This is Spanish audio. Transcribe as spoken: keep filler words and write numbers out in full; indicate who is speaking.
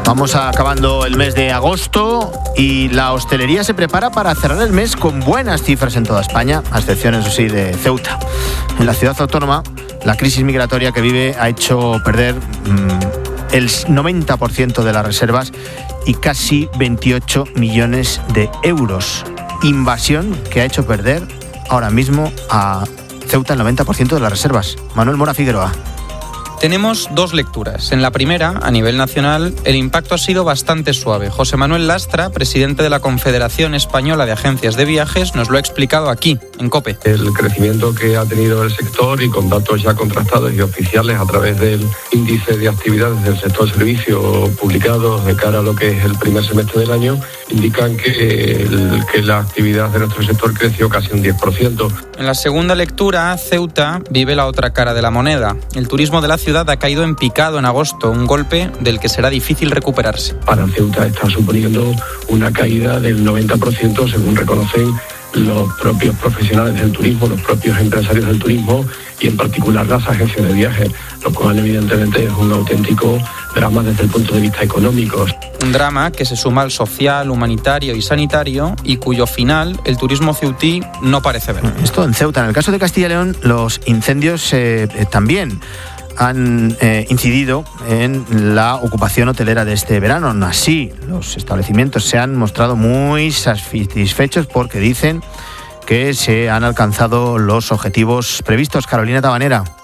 Speaker 1: Vamos acabando el mes de agosto y la hostelería se prepara para cerrar el mes con buenas cifras en toda España, a excepción, eso sí, de Ceuta. En la ciudad autónoma, la crisis migratoria que vive ha hecho perder mmm, el noventa por ciento de las reservas y casi veintiocho millones de euros. Invasión que ha hecho perder ahora mismo a Ceuta el noventa por ciento de las reservas. Manuel Mora Figueroa.
Speaker 2: Tenemos dos lecturas. En la primera, a nivel nacional, el impacto ha sido bastante suave. José Manuel Lastra, presidente de la Confederación Española de Agencias de Viajes, nos lo ha explicado aquí, en COPE.
Speaker 3: El crecimiento que ha tenido el sector y con datos ya contrastados y oficiales a través del índice de actividades del sector servicio publicados de cara a lo que es el primer semestre del año, indican que, el, que la actividad de nuestro sector creció casi un diez por ciento.
Speaker 2: En la segunda lectura, Ceuta vive la otra cara de la moneda. El turismo de la ciudad ha caído en picado en agosto, un golpe del que será difícil recuperarse.
Speaker 3: Para Ceuta está suponiendo una caída del noventa por ciento, según reconocen los propios profesionales del turismo, los propios empresarios del turismo y en particular las agencias de viajes, lo cual evidentemente es un auténtico drama desde el punto de vista económico.
Speaker 2: Un drama que se suma al social, humanitario y sanitario y cuyo final el turismo ceutí no parece ver.
Speaker 1: Esto en Ceuta. En el caso de Castilla y León, los incendios eh, eh, también han eh, incidido en la ocupación hotelera de este verano. Aún así, los establecimientos se han mostrado muy satisfechos porque dicen que se han alcanzado los objetivos previstos. Carolina Tabanera.